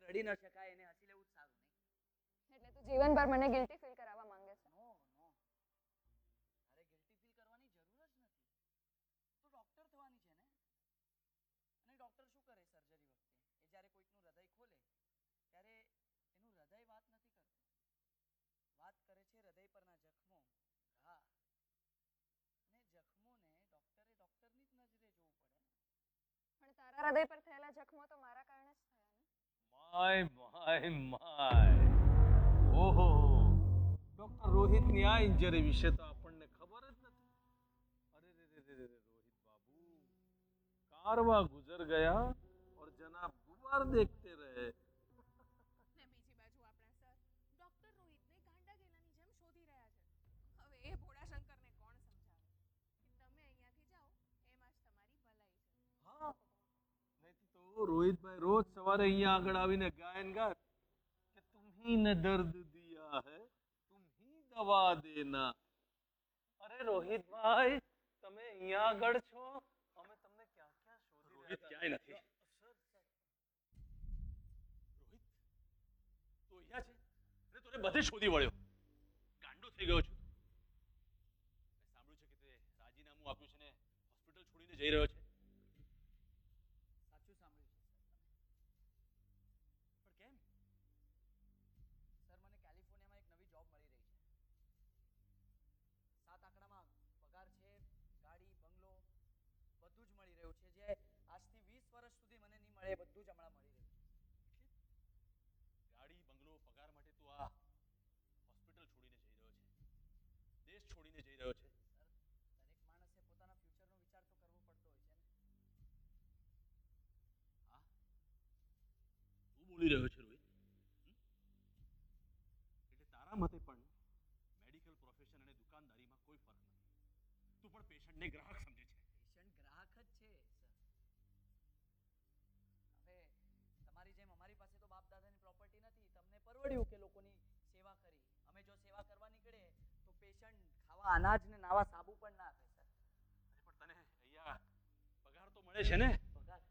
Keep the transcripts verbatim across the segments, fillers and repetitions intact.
રડી ન શકાય એને હસી લેવું જ સારું નહીં. એટલે તું જીવનભર મને ગિલ્ટી ફીલ કરાવવા માંગે છે? નો નો અરે ગિલ્ટી ફીલ કરવાની જરૂર જ નથી. તું ડોક્ટર થવાની છે ને, અને ડોક્ટર શું કરે સર્જરી વખતે? એ જ્યારે કોઈકનું હૃદય ખોલે ત્યારે એનું હૃદય વાત નથી કરતું, વાત કરે છે હૃદય પરના જખમો, ઘા. અને જખમોને ડોક્ટરે ડોક્ટરની જ નજરે જોવું પડે ને. પણ તારા હૃદય પર થયેલા જખમો તો મારા કારણે જ થયા ને. માય માય માય, ઓહો, ડોક્ટર રોહિતની આ ઇન્જરી વિશે તો આપણને ખબર જ નથી. અરે રે રે રે રે રોહિત બાબू, कारवा गुजर गया और जनाब गुबार देखते रहे. ને બીજી બાજુ આપણા સર ડોક્ટર રોહિતને ગાંડા ગેલાની જેમ શોધી રહ્યા છે. હવે એ ભોળાશંકરને કોણ સમજાવે કે તમે અહીંયાથી જાઓ એમાં જ તમારી ભલાઈ છે. હા, નહીં તો રોહિતભાઈ રોજ સવારે અહીંયા આગળ આવીને ગાયન ગાત કે તુમ્હી ને દર્દ દિયા હૈ, તુમ્હી દવા દેના. અરે રોહિતભાઈ, તમે અહીંયા આગળ છો, અમે તમને ક્યાં ક્યાં શોધી રોહિત રહ્યા ક્યાંય નથી. સર, સર, રોહિત, તું અહીંયા છે અને તને બધે શોધી વળ્યો. ગાંડો થઈ ગયો છું. મેં સાંભળ્યું છે કે તે રાજીનામું આપ્યું છે ને હોસ્પિટલ છોડીને જઈ રહ્યો છે. સાચું સાંભળ્યું છે સર તમે. પણ કેમ? સર મને કેલિફોર્નિયામાં એક નવી જોબ મળી રહી છે. સાત આંકડામાં પગાર છે, ગાડી બંગલો બધું જ મળી રહ્યું છે, જે આજથી વીસ વર્ષ સુધી મને નહીં મળે એ બધું જ હમણાં મળી રહ્યું છે. ગાડી બંગલો પગાર માટે તું આ હોસ્પિટલ છોડીને જઈ રહ્યો છે, દેશ છોડીને જઈ રહ્યો છે. સર, દરેક માણસે પોતાના ફ્યુચરનો વિચાર તો કરવો પડતો હોય છે ને. હા, તું બોલી રહ્યો છે રોહિત? હમ? એટલે તારા મતે પણ મેડિકલ પ્રોફેશન અને દુકાનદારીમાં કોઈ ફરક નથી. તું પણ પેશન્ટને ગ્રાહક સમજે છે. પેશન્ટ ગ્રાહક જ છે સર. હવે તમારી જેમ અમારી પાસે તો બાપ દાદાની પ્રોપર્ટી નથી. તમને પરવડ્યું કે લોકોની સેવા કરી. અમે જો સેવા કરવા નીકળે તો પેશન્ટ ખાવા અનાજ ને નાવા સાબુ પણ ના આપે સર. અરે પણ તને અહીંયા પગાર તો મળે છે ને? પગાર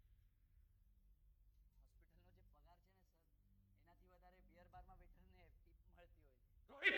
હોસ્પિટલનો જે પગાર છે ને સર, એનાથી વધારે બિયર બારમાં વેટરને ટીપ મળતી હોય છે. રોહિત,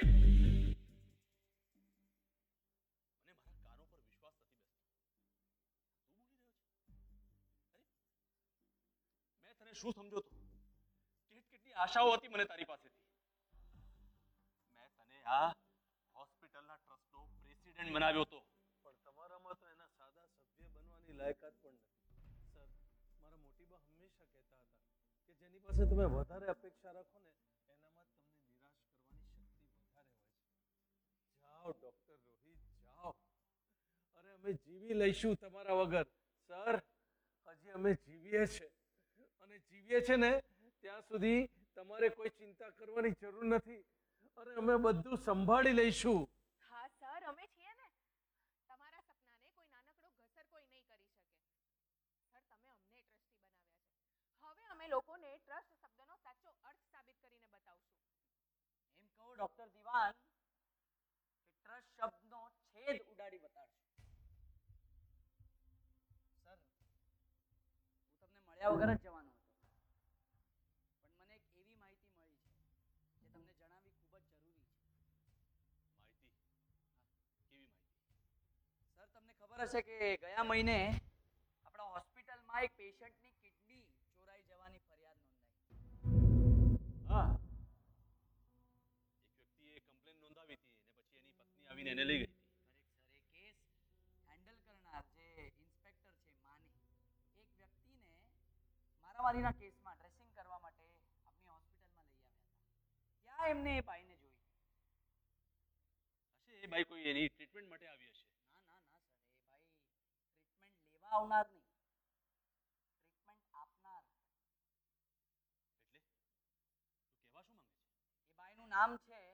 મને મારા કાનો પર વિશ્વાસ નથી બેસતો. તું બોલી રહ્યો છે? અરે મેં તને શું સમજો તો? કેટ કેટલી આશાઓ હતી મને તારી પાસેથી. મેં તને આ હોસ્પિટલના ટ્રસ્ટનો પ્રેસિડેન્ટ બનાવ્યો હતો. પણ તમારામાં તો એના સાદા સભ્ય બનવાની લાયકાત પણ નથી. સર, મારા મોટીબા હંમેશા કહેતા હતા કે જેની પાસે તમે વધારે અપેક્ષા રાખો ને એનામાં જ તમને નિરાશ કરવાની શક્તિ વધારે હોય છે. જાઓ ડોક્ટર રોહિત, જાઓ. અરે અમે જીવી લઈશું તમારા વગર. સર, હજી અમે જીવીએ છે અને જીવીએ છે ને ત્યાં સુધી તમારે કોઈ ચિંતા કરવાની જરૂર નથી. અરે અમે બધું સંભાળી લઈશું. હા સર, અમે છીએ ને. તમારા સપનાને કોઈ નાનકડો ઘસર કોઈ નહીં કરી શકે. સર, તમે અમને ટ્રસ્ટી બનાવ્યા છે. હવે અમે લોકોને ટ્રસ્ટ શબ્દનો સાચો અર્થ સાબિત કરીને બતાવશું. એમ કહો ડોક્ટર દિવાન કે ટ્રસ્ટ શબ્દનો છેદ ઉડાડી બતાડશે. સર, હું તમને મળ્યા વગર જ જવાનો હતો, પણ મને એક એવી માહિતી મળી છે જે તમને જણાવવી ખૂબ જ જરૂરી છે. માહિતી? કેવી માહિતી? સર, તમને ખબર હશે કે ગયા મહિને આપણા હોસ્પિટલમાં એક પેશન્ટની કિડની ચોરાઈ જવાની ફરિયાદ નોંધાઈ. હા, એક વ્યક્તિએ કમ્પ્લેન નોંધાવી હતી અને પછી એની પત્ની આવીને એને લઈ ગઈ હતી. Correct sir. એ કેસ હેન્ડલ કરનાર જે ઇન્સ્પેક્ટર છે માની, એક વ્યક્તિને મારામારીના કેસમાં ડ્રેસિંગ કરવા માટે આપણી હોસ્પિટલમાં લઈ આવ્યા હતા. ત્યાં એમને એ ભાઈને જોઈ. હશે એ ભાઈ કોઈ એની ટ્રીટમેન્ટ માટે આવી હશે. ના ના ના સર, એ ભાઈ ટ્રીટમેન્ટ લેવા આવનાર નહીં, ટ્રીટમેન્ટ આપનાર. એટલે તું કહેવા શું માંગે છે? એ ભાઈનું નામ છે